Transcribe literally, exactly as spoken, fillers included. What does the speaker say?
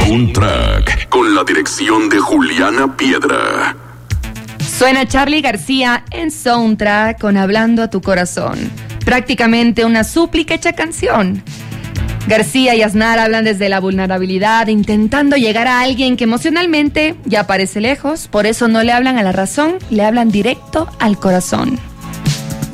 Soundtrack, con la dirección de Juliana Piedra. Suena Charly García en Soundtrack con Hablando a tu Corazón. Prácticamente una súplica hecha canción. García y Aznar hablan desde la vulnerabilidad, intentando llegar a alguien que emocionalmente ya parece lejos, por eso no le hablan a la razón, le hablan directo al corazón.